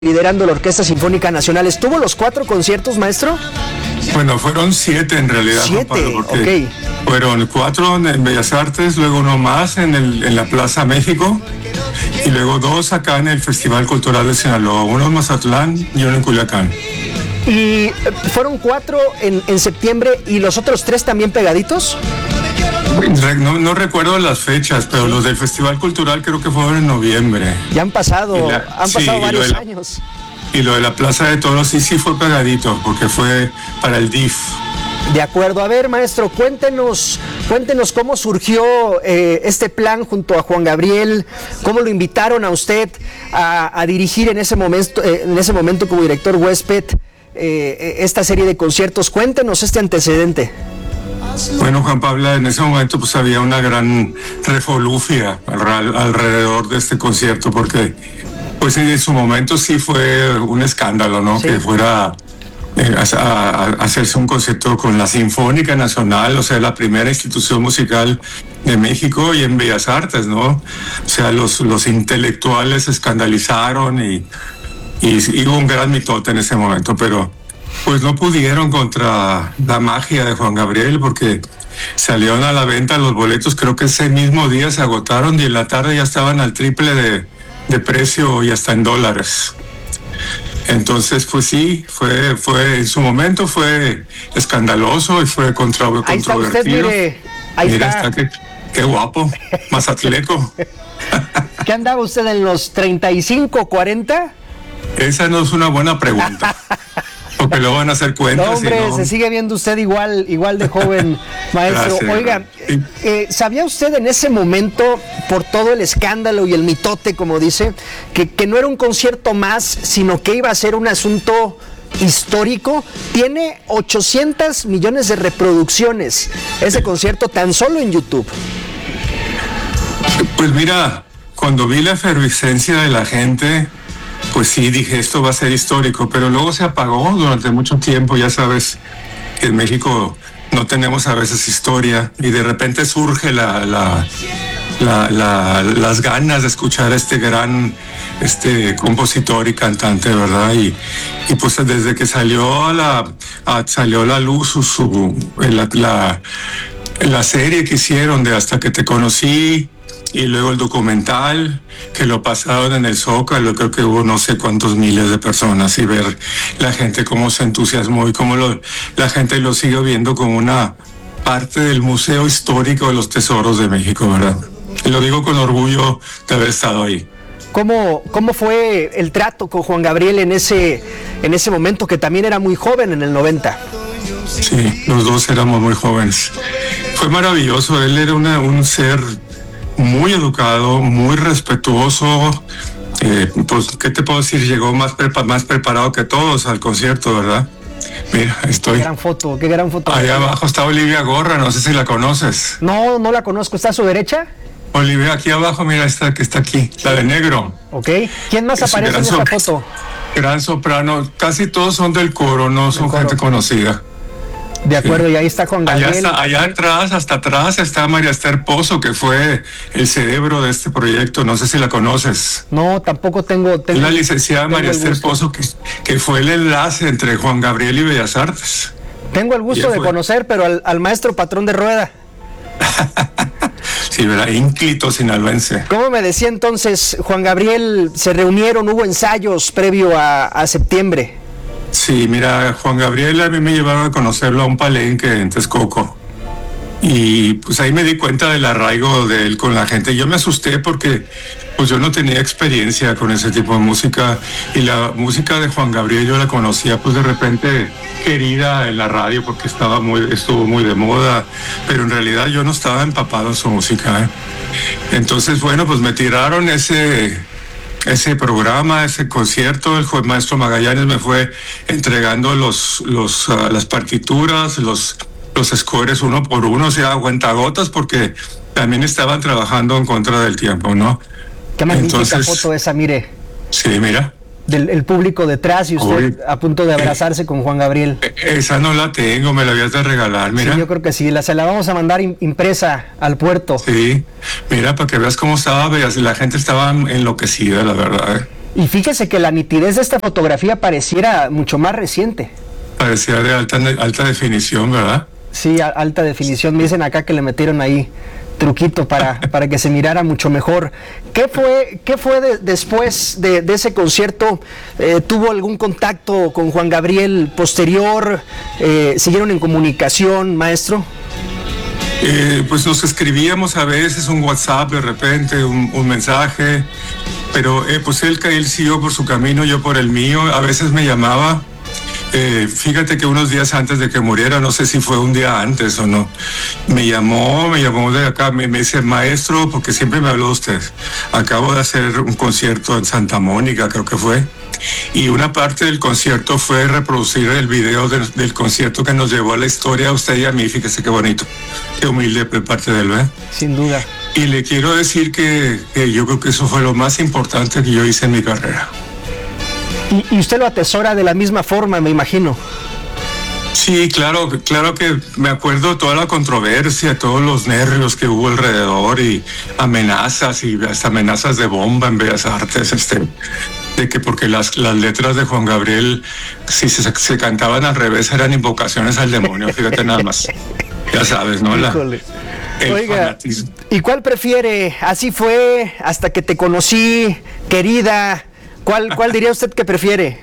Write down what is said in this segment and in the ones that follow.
liderando la Orquesta Sinfónica Nacional. ¿Estuvo los 4 conciertos, maestro? Bueno, fueron 7 en realidad, 7, Juan Pablo, porque okay. Fueron 4 en Bellas Artes, luego uno más en la Plaza México, y luego 2 acá en el Festival Cultural de Sinaloa, uno en Mazatlán y uno en Culiacán. ¿Y fueron 4 en septiembre y los otros 3 también pegaditos? No recuerdo las fechas, pero los del Festival Cultural creo que fueron en noviembre. Ya han pasado varios años. Y lo de la Plaza de Toros sí fue pegadito, porque fue para el DIF. De acuerdo. A ver, maestro, cuéntenos cómo surgió este plan junto a Juan Gabriel, cómo lo invitaron a usted a dirigir en ese momento como director huésped esta serie de conciertos. Cuéntenos este antecedente. Bueno, Juan Pablo, en ese momento pues había una gran refolufia alrededor de este concierto, porque pues en su momento sí fue un escándalo, ¿no? Sí. Que fuera a hacerse un concierto con la Sinfónica Nacional, o sea, la primera institución musical de México, y en Bellas Artes, ¿no? O sea, los intelectuales se escandalizaron y hubo un gran mitote en ese momento, pero pues no pudieron contra la magia de Juan Gabriel, porque salieron a la venta los boletos, creo que ese mismo día se agotaron y en la tarde ya estaban al triple de precio y hasta en dólares. Entonces, pues sí, fue en su momento fue escandaloso y fue controvertido. Ahí está usted, mira, está qué guapo, mazatleco. ¿Qué andaba usted en los 35, 40? Esa no es una buena pregunta. Porque luego van a hacer cuentas. No, hombre, se sigue viendo usted igual de joven, maestro. Gracias. Oiga, ¿sabía usted en ese momento, por todo el escándalo y el mitote, como dice, que no era un concierto más, sino que iba a ser un asunto histórico? Tiene 800 millones de reproducciones ese concierto tan solo en YouTube. Pues mira, cuando vi la efervescencia de la gente, pues sí, dije, esto va a ser histórico, pero luego se apagó durante mucho tiempo. Ya sabes que en México no tenemos a veces historia, y de repente surge las ganas de escuchar a este gran compositor y cantante, ¿verdad? Y pues desde que salió a la luz la serie que hicieron de Hasta que te conocí, y luego el documental que lo pasaron en el Zócalo, creo que hubo no sé cuántos miles de personas, y ver la gente cómo se entusiasmó y cómo la gente lo sigue viendo como una parte del Museo Histórico de los Tesoros de México, ¿verdad? Y lo digo con orgullo de haber estado ahí. ¿Cómo fue el trato con Juan Gabriel en ese momento, que también era muy joven, en el 90? Sí, los dos éramos muy jóvenes. Fue maravilloso. Él era un ser muy educado, muy respetuoso. Pues, ¿qué te puedo decir? Llegó más preparado que todos al concierto, ¿verdad? Mira, estoy. Qué gran foto. Allá abajo está Olivia Gorra, no sé si la conoces. No la conozco. ¿Está a su derecha? Olivia, aquí abajo, mira, esta que está aquí, la de negro. Ok. ¿Quién más aparece en esta foto? Gran soprano. Casi todos son del coro, no son gente conocida. De acuerdo, sí. Y ahí está Juan Gabriel. Allá atrás, hasta atrás, está María Esther Pozo, que fue el cerebro de este proyecto. No sé si la conoces. No, tampoco tengo la licenciada María Esther Pozo, que fue el enlace entre Juan Gabriel y Bellas Artes. Tengo el gusto de conocer, pero al maestro patrón de rueda. Sí, ¿verdad? Ínclito sinaloense. ¿Cómo me decía entonces, Juan Gabriel, se reunieron, hubo ensayos previo a septiembre? Sí, mira, Juan Gabriel a mí me llevaron a conocerlo a un palenque en Texcoco, y pues ahí me di cuenta del arraigo de él con la gente. Yo me asusté porque pues yo no tenía experiencia con ese tipo de música, y la música de Juan Gabriel yo la conocía pues de repente querida en la radio porque estuvo muy de moda, pero en realidad yo no estaba empapado en su música, ¿eh? Entonces, bueno, pues me tiraron ese programa, ese concierto. El maestro Magallanes me fue entregando las partituras, los scores uno por uno, o sea, a cuentagotas, porque también estaban trabajando en contra del tiempo, ¿no? Qué magnífica foto esa, mire. Sí, mira. El público detrás y usted a punto de abrazarse con Juan Gabriel. Esa no la tengo, me la habías de regalar, mira. Sí, yo creo que sí, se la vamos a mandar impresa al puerto. Sí, mira, para que veas cómo estaba, la gente estaba enloquecida, la verdad. Y fíjese que la nitidez de esta fotografía pareciera mucho más reciente. Parecía de alta definición, ¿verdad? Sí, alta definición. Me dicen acá que le metieron ahí truquito para que se mirara mucho mejor. ¿Qué fue después de ese concierto? ¿Tuvo algún contacto con Juan Gabriel posterior? ¿Siguieron en comunicación, maestro? Pues nos escribíamos a veces un WhatsApp de repente, un mensaje, pero pues él siguió por su camino, yo por el mío. A veces me llamaba. Fíjate que unos días antes de que muriera, no sé si fue un día antes o no, me llamó de acá, me dice, maestro, porque siempre me habló de usted, acabo de hacer un concierto en Santa Mónica, creo que fue, y una parte del concierto fue reproducir el video del concierto que nos llevó a la historia a usted y a mí. Fíjese qué bonito, qué humilde de parte de él, ¿eh? Sin duda. Y le quiero decir que yo creo que eso fue lo más importante que yo hice en mi carrera. Y usted lo atesora de la misma forma, me imagino. Sí, claro que me acuerdo toda la controversia, todos los nervios que hubo alrededor y amenazas y hasta amenazas de bomba en Bellas Artes, de que porque las letras de Juan Gabriel, si se cantaban al revés, eran invocaciones al demonio, fíjate nada más. Ya sabes, ¿no? Oiga, fanatismo. ¿Y cuál prefiere? Así fue, hasta que te conocí, querida. ¿Cuál diría usted que prefiere?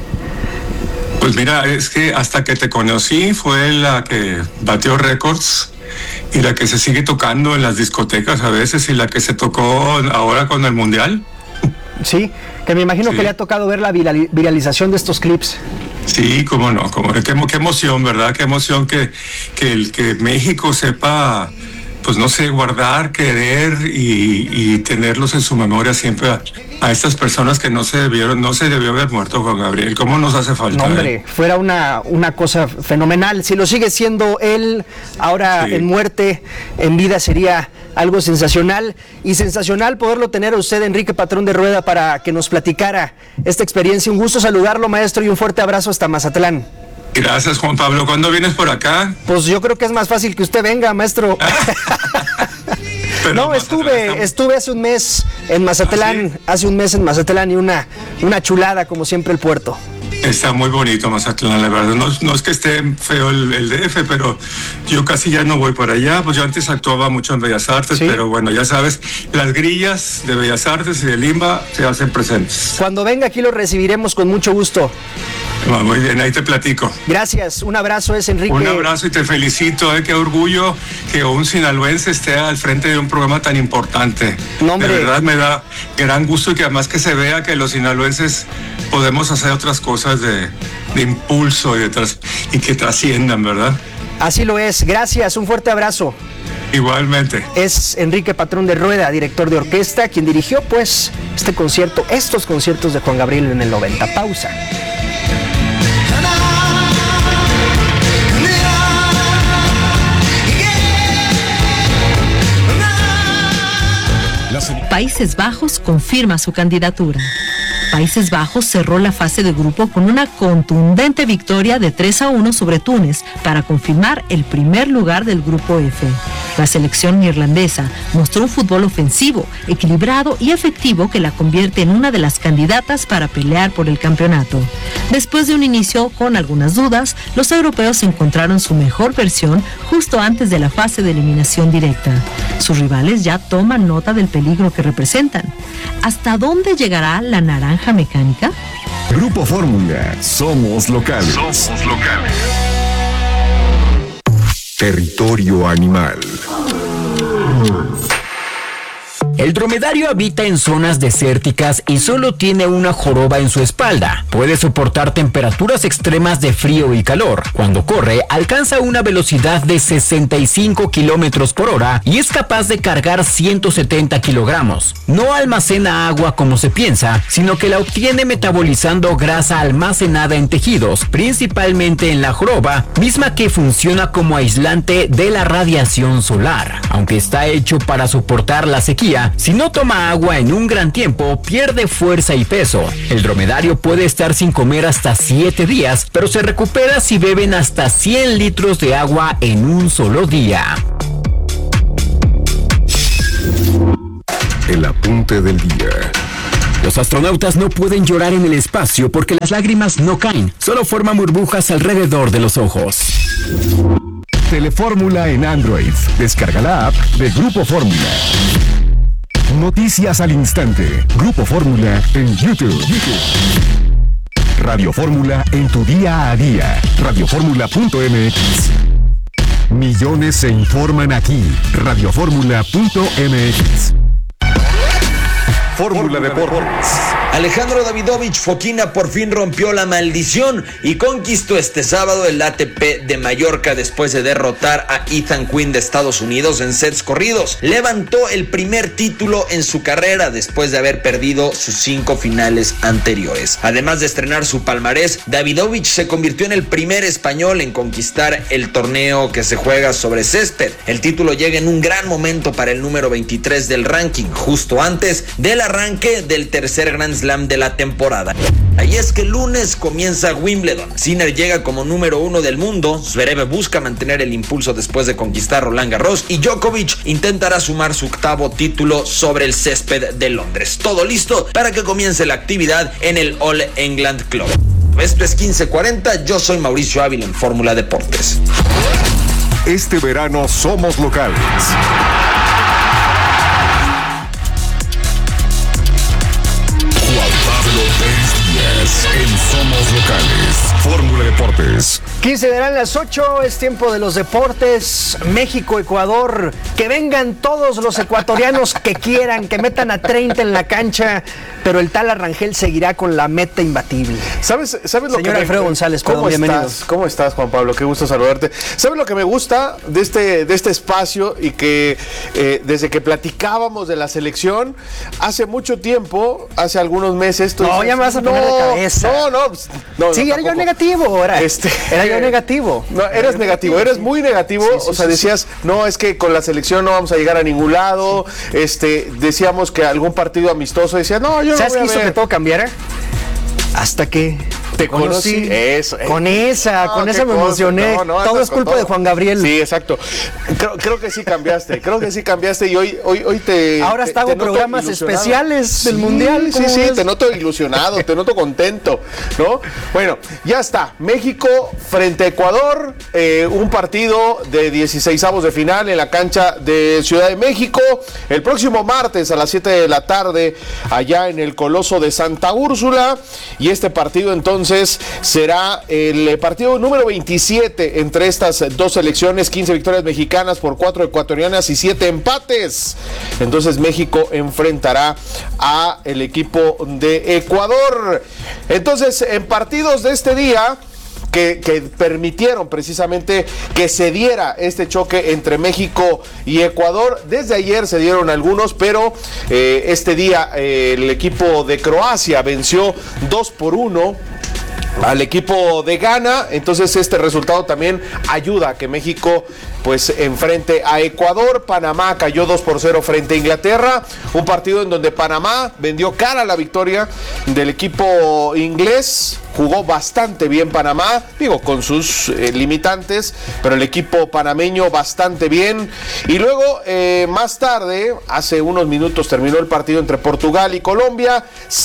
Pues mira, es que hasta que te conocí fue la que batió récords y la que se sigue tocando en las discotecas a veces y la que se tocó ahora con el Mundial. Sí, que me imagino que le ha tocado ver la viralización de estos clips. Sí, cómo no, qué emoción, ¿verdad? Qué emoción que México sepa, pues no sé, guardar, querer y tenerlos en su memoria siempre a estas personas que no se debió haber muerto Juan Gabriel. ¿Cómo nos hace falta? No, hombre, fuera una cosa fenomenal. Si lo sigue siendo él ahora en muerte, en vida sería algo sensacional. Y sensacional poderlo tener a usted, Enrique Patrón de Rueda, para que nos platicara esta experiencia. Un gusto saludarlo, maestro, y un fuerte abrazo hasta Mazatlán. Gracias, Juan Pablo. ¿Cuándo vienes por acá? Pues yo creo que es más fácil que usted venga, maestro. No, estuve hace un mes en Mazatlán, y una chulada, como siempre, el puerto. Está muy bonito Mazatlán, la verdad. No es que esté feo el DF, pero yo casi ya no voy para allá. Pues yo antes actuaba mucho en Bellas Artes, pero bueno, ya sabes, las grillas de Bellas Artes y de Limba se hacen presentes. Cuando venga aquí lo recibiremos con mucho gusto. Muy bien, ahí te platico. Gracias, un abrazo, es Enrique. Un abrazo y te felicito, qué orgullo que un sinaloense esté al frente de un programa tan importante. No, hombre. De verdad me da gran gusto y que además que se vea que los sinaloenses podemos hacer otras cosas de impulso y que trasciendan, ¿verdad? Así lo es, gracias, un fuerte abrazo. Igualmente. Es Enrique Patrón de Rueda, director de orquesta, quien dirigió pues estos conciertos de Juan Gabriel en el 90. Pausa. Países Bajos confirma su candidatura. Países Bajos cerró la fase de grupo con una contundente victoria de 3-1 sobre Túnez para confirmar el primer lugar del grupo F. La selección neerlandesa mostró un fútbol ofensivo, equilibrado y efectivo que la convierte en una de las candidatas para pelear por el campeonato. Después de un inicio con algunas dudas, los europeos encontraron su mejor versión justo antes de la fase de eliminación directa. Sus rivales ya toman nota del peligro que representan. ¿Hasta dónde llegará la naranja mecánica? Grupo Fórmula, somos locales. Territorio animal. El dromedario habita en zonas desérticas y solo tiene una joroba en su espalda. Puede soportar temperaturas extremas de frío y calor. Cuando corre, alcanza una velocidad de 65 kilómetros por hora y es capaz de cargar 170 kilogramos. No almacena agua como se piensa, sino que la obtiene metabolizando grasa almacenada en tejidos, principalmente en la joroba, misma que funciona como aislante de la radiación solar. Aunque está hecho para soportar la sequía, si no toma agua en un gran tiempo, pierde fuerza y peso. El dromedario puede estar sin comer hasta 7 días, pero se recupera si beben hasta 100 litros de agua en un solo día. El apunte del día. Los astronautas no pueden llorar en el espacio porque las lágrimas no caen, solo forman burbujas alrededor de los ojos. Telefórmula en Android. Descarga la app de Grupo Fórmula. Noticias al instante. Grupo Fórmula en YouTube. Radio Fórmula en tu día a día. Radioformula.mx. Millones se informan aquí. Radioformula.mx. Fórmula Deportes. Alejandro Davidovich Fokina por fin rompió la maldición y conquistó este sábado el ATP de Mallorca después de derrotar a Ethan Quinn de Estados Unidos en sets corridos. Levantó el primer título en su carrera después de haber perdido sus 5 finales anteriores. Además de estrenar su palmarés, Davidovich se convirtió en el primer español en conquistar el torneo que se juega sobre césped. El título llega en un gran momento para el número 23 del ranking, justo antes del arranque del tercer Grand Slam de la temporada. Ahí es que el lunes comienza Wimbledon. Sinner llega como número 1 del mundo, Zverev busca mantener el impulso después de conquistar Roland Garros y Djokovic intentará sumar su 8º título sobre el césped de Londres. Todo listo para que comience la actividad en el All England Club. Esto es 1540, yo soy Mauricio Ávila en Fórmula Deportes. Este verano somos locales. En Somos Locales, Fórmula Deportes. 15 darán las 8, es tiempo de los deportes. México, Ecuador, que vengan todos los ecuatorianos que quieran, que metan a 30 en la cancha, pero el tal Arrangel seguirá con la meta imbatible. ¿Sabes lo Señor que Alfredo González, perdón, bienvenidos. ¿Cómo estás, Juan Pablo? Qué gusto saludarte. ¿Sabes lo que me gusta de este espacio y que desde que platicábamos de la selección, hace mucho tiempo, hace algunos meses... No, dices, ya me vas a poner de cabeza. No, sí, era yo negativo, era yo negativo. No, eres negativo, eres muy negativo. Sí, o sea, decías, no, es que con la selección no vamos a llegar a ningún lado. Decíamos que algún partido amistoso, decía, no, yo no voy a ver. ¿Sabes qué hizo que todo cambiara? Hasta que te conocí. Eso. Con esa me emocioné. Todo es culpa de Juan Gabriel. Sí, exacto. Creo que sí cambiaste. Y hoy te... Ahora hago programas especiales del Mundial. Sí, te noto ilusionado, te noto contento, ¿no? Bueno, ya está. México frente a Ecuador. Un partido de 16avos de final en la cancha de Ciudad de México. El próximo martes a las 7 de la tarde, allá en el Coloso de Santa Úrsula. Y este partido entonces será el partido número 27 entre estas dos selecciones, 15 victorias mexicanas por 4 ecuatorianas y 7 empates. Entonces México enfrentará a el equipo de Ecuador. Entonces, en partidos de este día que permitieron precisamente que se diera este choque entre México y Ecuador. Desde ayer se dieron algunos, pero este día el equipo de Croacia venció 2-1 al equipo de Ghana. Entonces este resultado también ayuda a que México pues enfrente a Ecuador. Panamá cayó 2-0 frente a Inglaterra, un partido en donde Panamá vendió cara a la victoria del equipo inglés. Jugó bastante bien Panamá, con sus limitantes, pero el equipo panameño bastante bien. Y luego, más tarde, hace unos minutos terminó el partido entre Portugal y Colombia,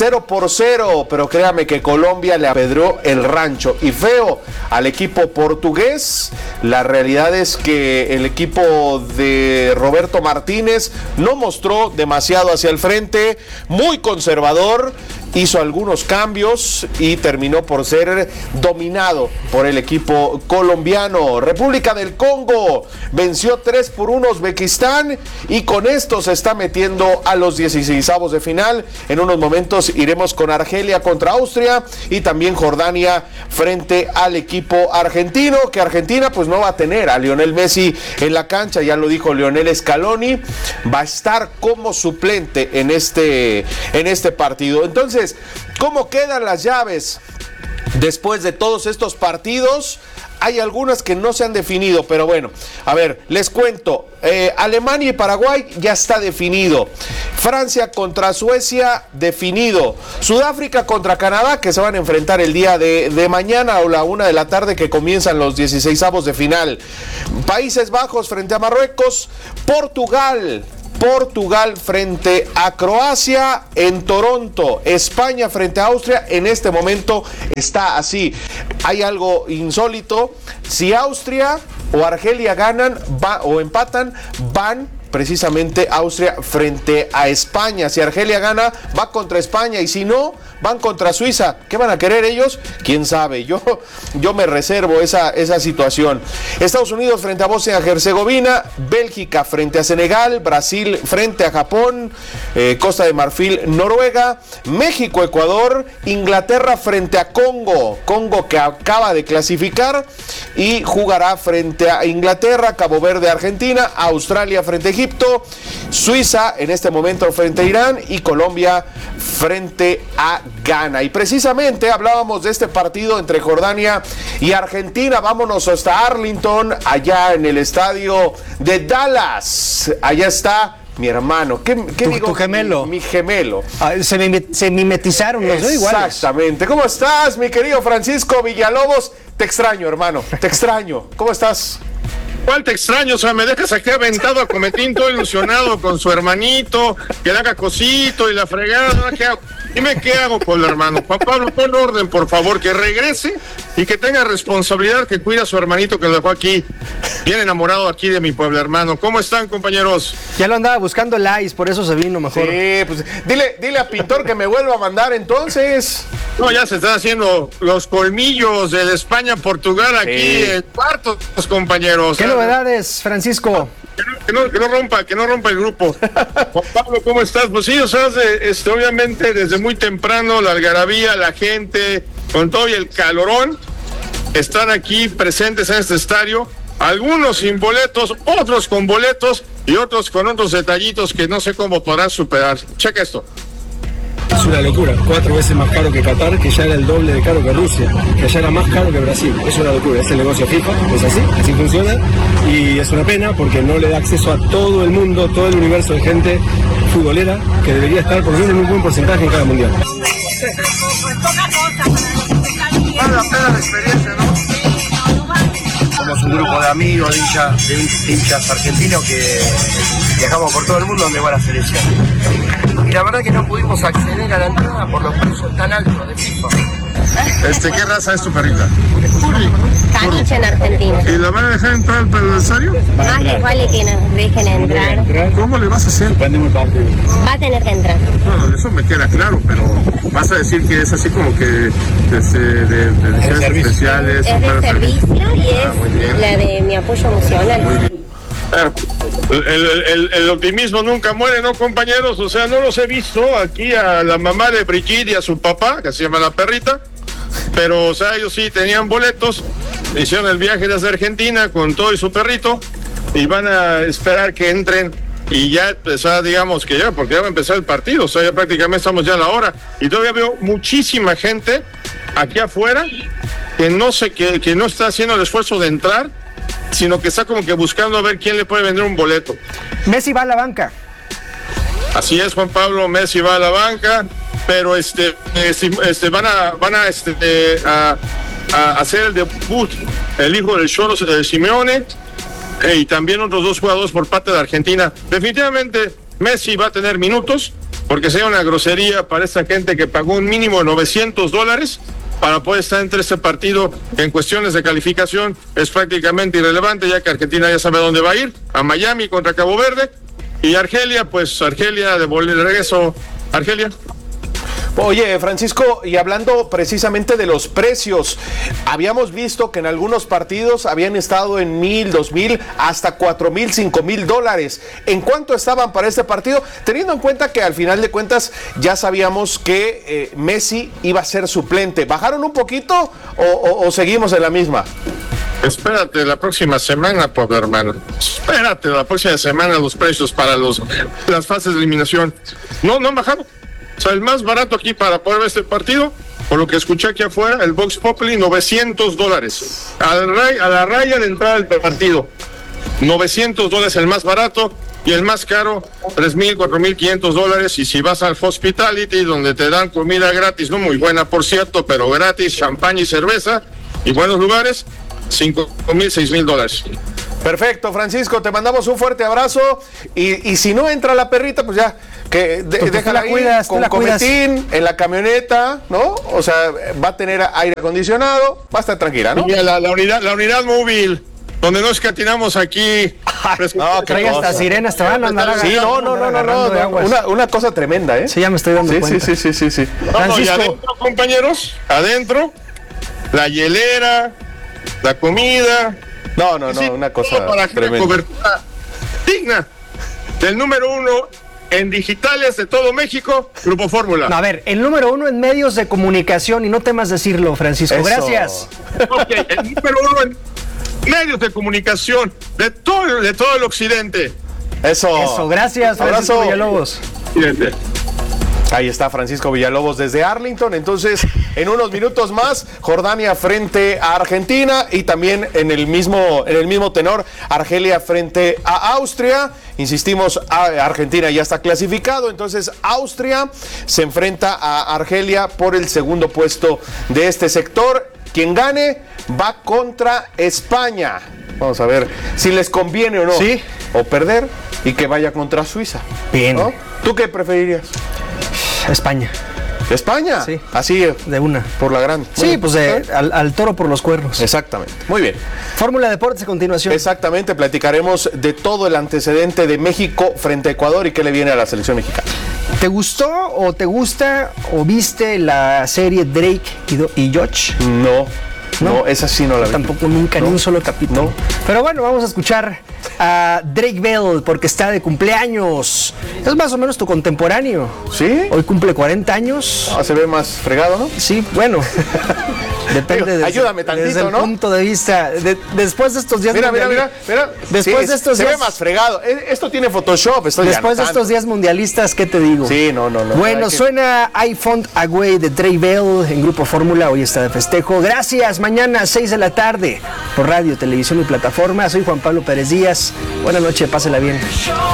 0-0, pero créame que Colombia le apedreó el rancho y feo al equipo portugués. La realidad es que el equipo de Roberto Martínez no mostró demasiado hacia el frente, muy conservador. Hizo algunos cambios y terminó por ser dominado por el equipo colombiano. República del Congo venció 3-1 Uzbekistán y con esto se está metiendo a los 16avos de final. En unos momentos iremos con Argelia contra Austria y también Jordania frente al equipo argentino, que Argentina pues no va a tener a Lionel Messi en la cancha, ya lo dijo Lionel Scaloni, va a estar como suplente en este partido. Entonces, ¿cómo quedan las llaves después de todos estos partidos? Hay algunas que no se han definido, pero bueno, a ver, les cuento. Alemania y Paraguay ya está definido. Francia contra Suecia, definido. Sudáfrica contra Canadá, que se van a enfrentar el día de mañana o la 1 de la tarde que comienzan los 16avos de final. Países Bajos frente a Marruecos. Portugal Portugal frente a Croacia. En Toronto, España frente a Austria. En este momento está así. Hay algo insólito. Si Austria o Argelia ganan o empatan, van precisamente Austria frente a España. Si Argelia gana, va contra España, y si no, van contra Suiza. ¿Qué van a querer ellos? ¿Quién sabe? Yo me reservo esa situación. Estados Unidos frente a Bosnia-Herzegovina, Bélgica frente a Senegal, Brasil frente a Japón, Costa de Marfil, Noruega, México, Ecuador, Inglaterra frente a Congo que acaba de clasificar y jugará frente a Inglaterra, Cabo Verde, Argentina, Australia frente a Egipto, Suiza en este momento frente a Irán y Colombia frente a Ghana. Y precisamente hablábamos de este partido entre Jordania y Argentina. Vámonos hasta Arlington, allá en el estadio de Dallas. Allá está mi hermano. ¿Qué digo? Tu gemelo. Mi gemelo. Se mimetizaron los dos iguales. Exactamente. ¿Cómo estás, mi querido Francisco Villalobos? Te extraño, hermano. Te extraño. ¿Cómo estás? ¿Cuál te extraño? O sea, me dejas aquí aventado a Cometín, todo ilusionado con su hermanito, que le haga cosito y la fregada. ¿Qué hago? Dime qué hago con el hermano. Juan Pablo, pon orden, por favor, que regrese y que tenga responsabilidad, que cuida a su hermanito que lo dejó aquí, bien enamorado aquí de mi pueblo, hermano. ¿Cómo están, compañeros? Ya lo andaba buscando el ICE, por eso se vino mejor. Sí, pues dile a Pintor que me vuelva a mandar entonces. No, ya se están haciendo los colmillos de España, Portugal aquí en cuartos, compañeros. ¿Qué novedades, Francisco? Que no rompa el grupo. Juan Pablo, ¿cómo estás? Pues sí, o sea, obviamente desde muy temprano la algarabía, la gente, con todo y el calorón, están aquí presentes en este estadio, algunos sin boletos, otros con boletos y otros con otros detallitos que no sé cómo podrán superar. Checa esto. Es una locura, 4 veces más caro que Qatar, que ya era el doble de caro que Rusia, que ya era más caro que Brasil. Es una locura, es el negocio FIFA, es así funciona, y es una pena porque no le da acceso a todo el mundo, todo el universo de gente futbolera que debería estar por lo menos en un buen porcentaje en cada mundial. Vale la pena la experiencia, ¿no? Somos un grupo de amigos, de hinchas argentinos que viajamos por todo el mundo donde va la selección. Y la verdad que no pudimos acceder a la entrada por los precios tan altos de FIFA. ¿Qué raza es tu perrita? Caniche en Argentina. ¿Y la van a dejar entrar al adversario? Más les vale que nos dejen entrar. ¿Cómo le vas a hacer? Va a tener que entrar. No, eso me queda claro, pero vas a decir que es así como que de ediciones especiales. Es de servicio y es la de mi apoyo emocional. El optimismo nunca muere, ¿no, compañeros? O sea, no los he visto aquí a la mamá de Brigitte y a su papá, que se llama la perrita, pero, o sea, ellos sí tenían boletos, hicieron el viaje desde Argentina con todo y su perrito, y van a esperar que entren y ya empezar, digamos que ya, porque ya va a empezar el partido, o sea, ya prácticamente estamos ya a la hora, y todavía veo muchísima gente aquí afuera que no está haciendo el esfuerzo de entrar, sino que está como que buscando a ver quién le puede vender un boleto. Messi va a la banca. Así es, Juan Pablo, Messi va a la banca, pero van a hacer el debut el hijo del Cholo Simeone y también otros 2 jugadores por parte de Argentina. Definitivamente Messi va a tener minutos, porque sería una grosería para esta gente que pagó un mínimo de $900 para poder estar entre este partido. En cuestiones de calificación es prácticamente irrelevante, ya que Argentina ya sabe dónde va a ir, a Miami contra Cabo Verde, y Argelia, pues Argelia de regreso. Argelia. Oye, Francisco, y hablando precisamente de los precios, habíamos visto que en algunos partidos habían estado en $1,000, $2,000, hasta $4,000, $5,000. ¿En cuánto estaban para este partido? Teniendo en cuenta que al final de cuentas ya sabíamos que Messi iba a ser suplente. ¿Bajaron un poquito o seguimos en la misma? Espérate la próxima semana, pobre hermano. Espérate la próxima semana los precios para las fases de eliminación. No han bajado. O sea, el más barato aquí para poder ver este partido, por lo que escuché aquí afuera, el Vox Populi, $900. A la raya de entrada del partido. $900 el más barato, y el más caro, $3,000, $4,500. Y si vas al Hospitality, donde te dan comida gratis, no muy buena por cierto, pero gratis, champaña y cerveza, y buenos lugares, $5,000, $6,000. Perfecto, Francisco, te mandamos un fuerte abrazo y si no entra la perrita, pues ya, que déjala ahí con cometín, en la camioneta, ¿no? O sea, va a tener aire acondicionado, va a estar tranquila, ¿no? Y la unidad móvil, donde no escatinamos aquí. No, trae hasta sirenas, te van a andar Sí, no, una cosa tremenda, ¿eh? Sí, ya me estoy dando cuenta. Sí. No, y adentro, compañeros, la hielera, la comida. No, una cosa para tremenda. Cobertura digna del número 1 en digitales de todo México, Grupo Fórmula. No, a ver, el número 1 en medios de comunicación, y no temas decirlo, Francisco. Eso. Gracias. Ok, el número 1 en medios de comunicación de todo el occidente. Eso, gracias, Francisco Villalobos. Ahí está Francisco Villalobos desde Arlington. Entonces, en unos minutos más, Jordania frente a Argentina y también en el mismo tenor, Argelia frente a Austria. Insistimos, Argentina ya está clasificado, entonces Austria se enfrenta a Argelia por el segundo puesto de este sector. Quien gane va contra España. Vamos a ver si les conviene o no. Sí. O perder y que vaya contra Suiza. Bien. ¿No? ¿Tú qué preferirías? España. ¿España? Sí. Así de una. Por la grande. Sí, pues al toro por los cuernos. Exactamente. Muy bien. Fórmula Deportes a continuación. Exactamente. Platicaremos de todo el antecedente de México frente a Ecuador y qué le viene a la selección mexicana. ¿Te gustó o te gusta o viste la serie Drake y Josh? No, esa sí no la vi. Tampoco nunca, ni un solo capítulo. No. Pero bueno, vamos a escuchar a Drake Bell porque está de cumpleaños. Es más o menos tu contemporáneo. ¿Sí? Hoy cumple 40 años. Se ve más fregado, ¿no? Sí, bueno. Depende ayúdame tantito, desde el ¿no? punto de vista. Después de estos días Mira. Después de estos se días ve más fregado. Esto tiene Photoshop. Después de estos días mundialistas, ¿qué te digo? Sí, no. Bueno, suena I Found a Way de Drake Bell en Grupo Fórmula. Hoy está de festejo. Gracias. Mañana 6 de la tarde por radio, televisión y plataforma. Soy Juan Pablo Pérez Díaz. Buenas noches, pásela bien.